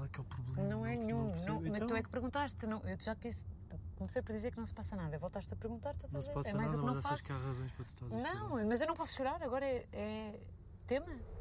que é o problema? Não é nenhum. Não percebo. Mas Então, tu é que perguntaste. Não, eu já te disse. Comecei por dizer que não se passa nada. Voltaste a perguntar, tu não se estás a passa ver. É mais nada, o que mas não achas faço. que há razões para tu estás a chorar? Não, mas eu não posso chorar. Agora é tema.